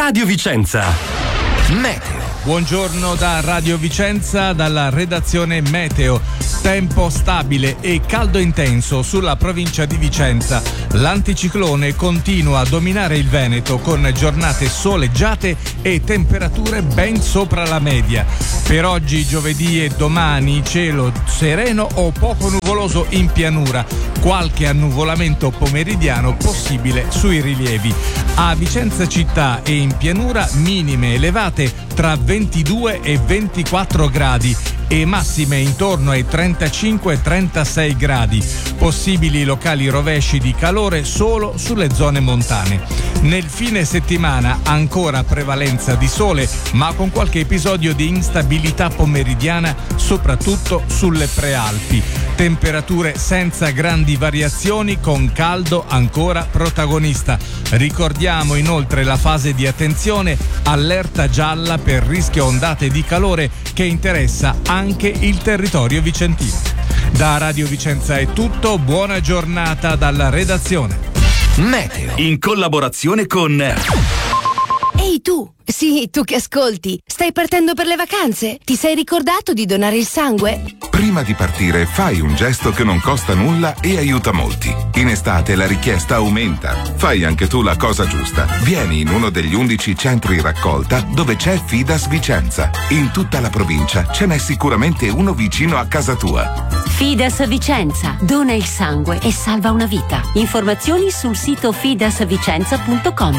Radio Vicenza. Meteo. Buongiorno da Radio Vicenza, dalla redazione Meteo. Tempo stabile e caldo intenso sulla provincia di Vicenza. L'anticiclone continua a dominare il Veneto con giornate soleggiate e temperature ben sopra la media. Per oggi, giovedì e domani, cielo sereno o poco nuvoloso in pianura. Qualche annuvolamento pomeridiano possibile sui rilievi. A Vicenza città e in pianura minime elevate tra 22 e 24 gradi e massime intorno ai 35-36 gradi. Possibili locali rovesci di calore solo sulle zone montane. Nel fine settimana ancora prevalenza di sole, ma con qualche episodio di instabilità pomeridiana, soprattutto sulle prealpi. Temperature senza grandi variazioni, con caldo ancora protagonista. Ricordiamo inoltre la fase di attenzione, allerta gialla per rischio ondate di calore che interessa anche il territorio vicentino. Da Radio Vicenza è tutto, buona giornata dalla redazione. Meteo, in collaborazione con... Ehi tu! Sì, tu che ascolti, stai partendo per le vacanze? Ti sei ricordato di donare il sangue? Prima di partire fai un gesto che non costa nulla e aiuta molti. In estate la richiesta aumenta. Fai anche tu la cosa giusta. Vieni in uno degli 11 centri raccolta dove c'è Fidas Vicenza. In tutta la provincia ce n'è sicuramente uno vicino a casa tua. Fidas Vicenza. Dona il sangue e salva una vita. Informazioni sul sito fidasvicenza.com.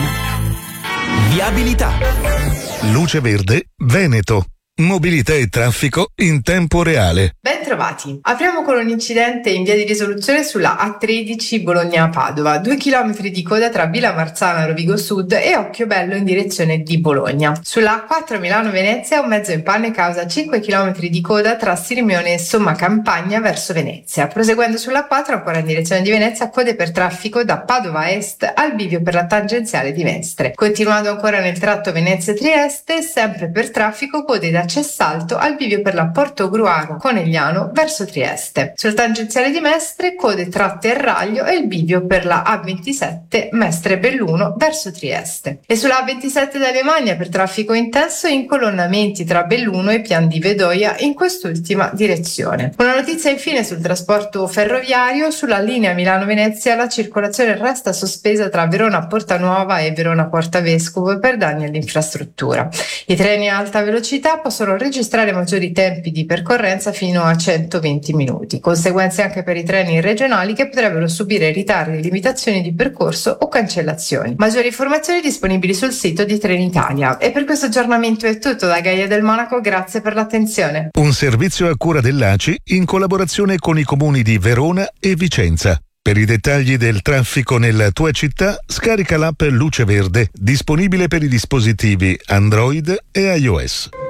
Viabilità. Luce Verde Veneto. Mobilità e traffico in tempo reale. Ben trovati. Apriamo con un incidente in via di risoluzione sulla A13 Bologna-Padova. 2 chilometri di coda tra Villa Marzana, Rovigo Sud e Occhiobello in direzione di Bologna. Sulla A4 Milano-Venezia un mezzo in panne causa 5 chilometri di coda tra Sirmione e Somma Campagna verso Venezia. Proseguendo sulla A4 ancora in direzione di Venezia, code per traffico da Padova Est al bivio per la tangenziale di Mestre. Continuando ancora nel tratto Venezia-Trieste, sempre per traffico, code da Cessalto al bivio per la Portogruaro Conegliano verso Trieste. Sul tangenziale di Mestre, code tra Terraglio e il bivio per la A27 Mestre-Belluno verso Trieste. E sulla A27 da Lemagna per traffico intenso, incolonnamenti tra Belluno e Pian di Vedoia in quest'ultima direzione. Una notizia infine sul trasporto ferroviario: sulla linea Milano-Venezia la circolazione resta sospesa tra Verona Portanuova e Verona Porta Vescovo per danni all'infrastruttura. I treni a alta velocità possono registrare maggiori tempi di percorrenza fino a 120 minuti, conseguenze anche per i treni regionali che potrebbero subire ritardi, limitazioni di percorso o cancellazioni. Maggiori informazioni disponibili sul sito di Trenitalia. E per questo aggiornamento è tutto da Gaia del Monaco, grazie per l'attenzione. Un servizio a cura dell'ACI in collaborazione con i comuni di Verona e Vicenza. Per i dettagli del traffico nella tua città, scarica l'app Luce Verde, disponibile per i dispositivi Android e iOS.